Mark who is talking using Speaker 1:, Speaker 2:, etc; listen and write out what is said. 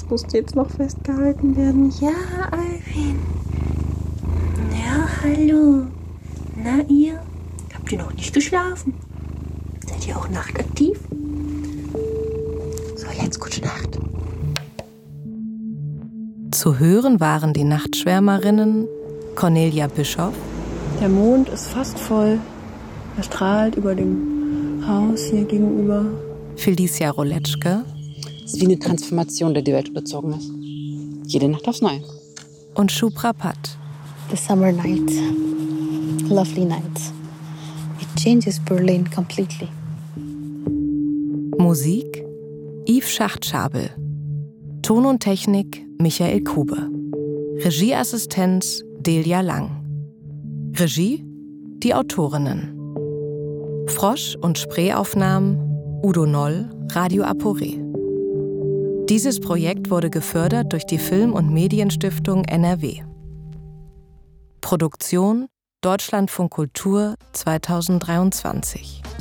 Speaker 1: Das musste jetzt noch festgehalten werden. Ja, Alvin. Ja, hallo. Na, ihr? Habt ihr noch nicht geschlafen? Seid ihr auch nachtaktiv? So, jetzt gute Nacht.
Speaker 2: Zu hören waren die Nachtschwärmerinnen Cornelia Bischoff.
Speaker 1: Der Mond ist fast voll. Er strahlt über dem Haus hier gegenüber.
Speaker 2: Felicia Roletschke.
Speaker 3: Es ist wie eine Transformation, der die Welt unterzogen ist. Jede Nacht aufs Neue.
Speaker 2: Und Shubhra Bhatt.
Speaker 4: The summer night. Lovely night. It changes Berlin completely.
Speaker 2: Musik Yves Schachtschabel. Ton und Technik Michael Kube. Regieassistenz Delia Lang. Regie die Autorinnen. Frosch- und Sprayaufnahmen Udo Noll, Radio Aporé. Dieses Projekt wurde gefördert durch die Film- und Medienstiftung NRW. Produktion Deutschlandfunk Kultur 2023.